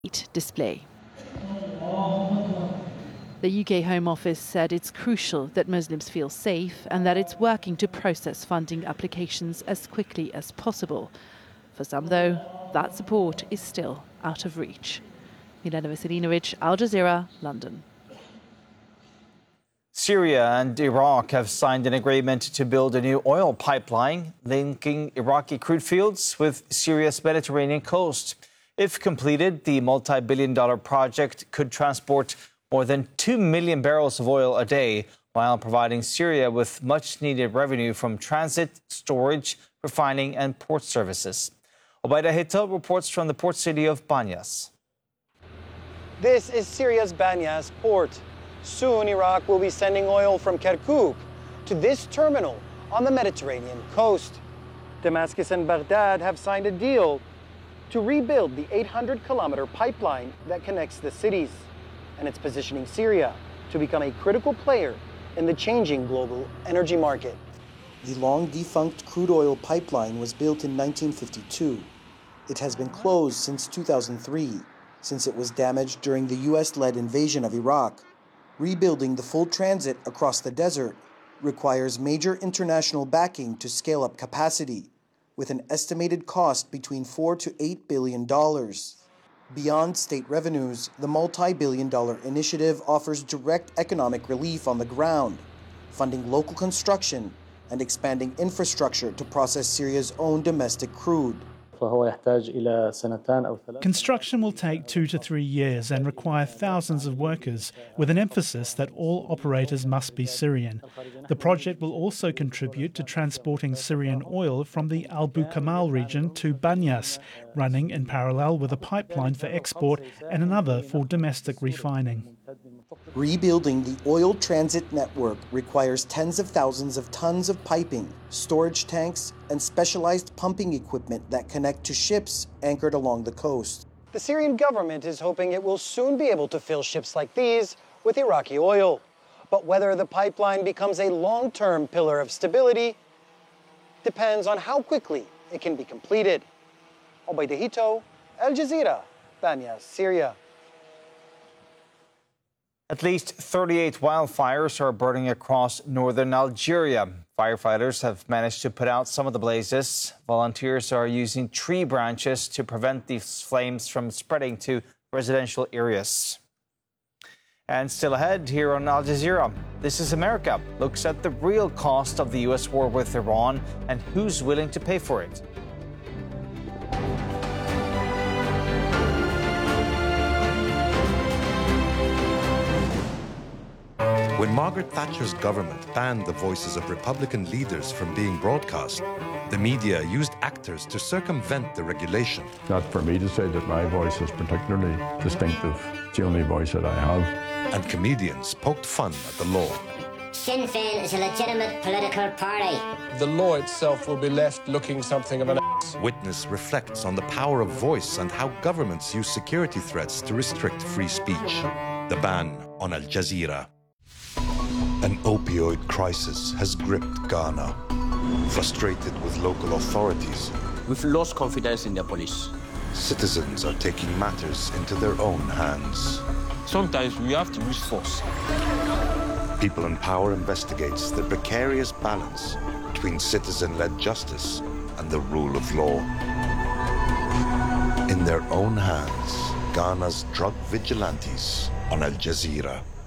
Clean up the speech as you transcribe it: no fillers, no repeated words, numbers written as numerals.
display. The UK Home Office said it's crucial that Muslims feel safe and that it's working to process funding applications as quickly as possible. For some, though, that support is still out of reach. Milena Veselinovic, Al Jazeera, London. Syria and Iraq have signed an agreement to build a new oil pipeline linking Iraqi crude fields with Syria's Mediterranean coast. If completed, the multi-billion-dollar project could transport more than 2 million barrels of oil a day, while providing Syria with much-needed revenue from transit, storage, refining and port services. Obaida Hito reports from the port city of Banyas. This is Syria's Banyas port. Soon, Iraq will be sending oil from Kirkuk to this terminal on the Mediterranean coast. Damascus and Baghdad have signed a deal to rebuild the 800-kilometer pipeline that connects the cities, and it's positioning Syria to become a critical player in the changing global energy market. The long-defunct crude oil pipeline was built in 1952. It has been closed since 2003, since it was damaged during the U.S.-led invasion of Iraq. Rebuilding the full transit across the desert requires major international backing to scale up capacity, with an estimated cost between $4 to $8 billion. Beyond state revenues, the multi-billion-dollar initiative offers direct economic relief on the ground, funding local construction and expanding infrastructure to process Syria's own domestic crude. Construction will take 2 to 3 years and require thousands of workers, with an emphasis that all operators must be Syrian. The project will also contribute to transporting Syrian oil from the Al Bukamal region to Banyas, running in parallel with a pipeline for export and another for domestic refining. Rebuilding the oil transit network requires tens of thousands of tons of piping, storage tanks, and specialized pumping equipment that connect to ships anchored along the coast. The Syrian government is hoping it will soon be able to fill ships like these with Iraqi oil. But whether the pipeline becomes a long-term pillar of stability depends on how quickly it can be completed. Obaida Hito, Al Jazeera, Banyas, Syria. At least 38 wildfires are burning across northern Algeria. Firefighters have managed to put out some of the blazes. Volunteers are using tree branches to prevent these flames from spreading to residential areas. And still ahead here on Al Jazeera, This is America looks at the real cost of the U.S. war with Iran and who's willing to pay for it. When Margaret Thatcher's government banned the voices of Republican leaders from being broadcast, the media used actors to circumvent the regulation. Not for me to say that my voice is particularly distinctive. It's the only voice that I have. And comedians poked fun at the law. Sinn Féin is a legitimate political party. The law itself will be left looking something of an ass. Witness reflects on the power of voice and how governments use security threats to restrict free speech. The ban on Al Jazeera. An opioid crisis has gripped Ghana. Frustrated with local authorities, we've lost confidence in the police. Citizens are taking matters into their own hands. Sometimes we have to use force. People in Power investigates the precarious balance between citizen-led justice and the rule of law. In their own hands, Ghana's drug vigilantes on Al Jazeera.